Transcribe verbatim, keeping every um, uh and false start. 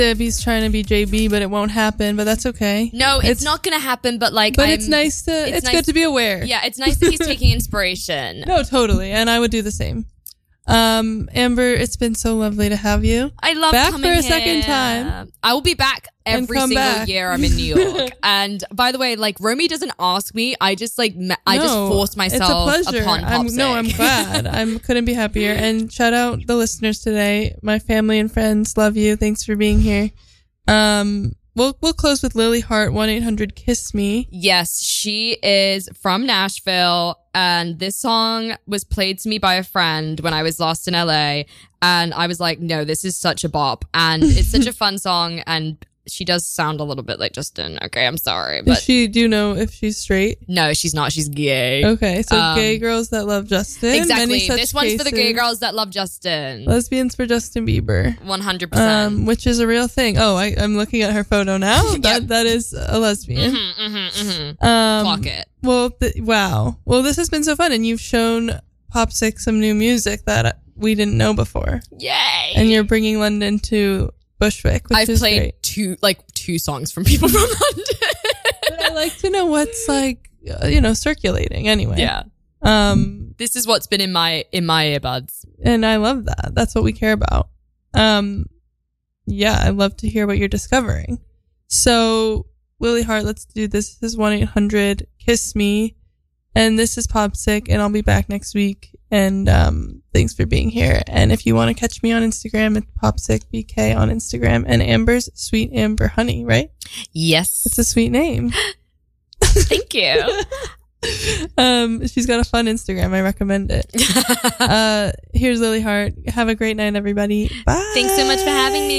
Debbie's trying to be J B, but it won't happen. But that's okay. No, it's, it's not going to happen. But like, but I'm, it's nice to. It's, it's nice, good to be aware. Yeah, it's nice that he's taking inspiration. No, totally, and I would do the same. Um, Amber, it's been so lovely to have you. I love back coming for a here. second time. I will be back every single back. year I'm in New York. And by the way, like Romy doesn't ask me. I just like me- I no, just force myself it's a pleasure. upon I'm, Popsick. No, I'm glad. I couldn't be happier. And shout out the listeners today, my family and friends. Love you. Thanks for being here. Um. We'll we'll close with Lily Hart, one eight hundred kiss me. Yes, she is from Nashville, and this song was played to me by a friend when I was lost in L A, and I was like, no, this is such a bop, and it's such a fun song, and she does sound a little bit like Justin. Okay, I'm sorry, but Does she do you know if she's straight? No, she's not. She's gay. Okay, so Um, gay girls that love Justin. Exactly. Many such This one's for the gay cases. girls that love Justin. Lesbians for Justin Bieber. one hundred percent. Um, which is a real thing. Oh, I, I'm looking at her photo now. That Yep. that is a lesbian. Mm-hmm, mm-hmm, mm-hmm. Um, Clock it. Well, th- wow. Well, this has been so fun, and you've shown Popsick some new music that we didn't know before. Yay! And you're bringing London to Bushwick, which I've is played great. two, like two songs from people from London. But I like to know what's like, uh, you know, circulating anyway. Yeah. Um, This is what's been in my in my earbuds. and I love that. That's what we care about. Um, yeah, I love to hear what you're discovering. So, Lily Hart, let's do this. This is one eight hundred kiss me. And this is Popsick, and I'll be back next week. And um, thanks for being here. And if you want to catch me on Instagram, it's PopsickBK on Instagram. And Amber's Sweet Amber Honey, right? Yes. It's a sweet name. Thank you. um, she's got a fun Instagram. I recommend it. uh, here's Lily Hart. Have a great night, everybody. Bye. Thanks so much for having me.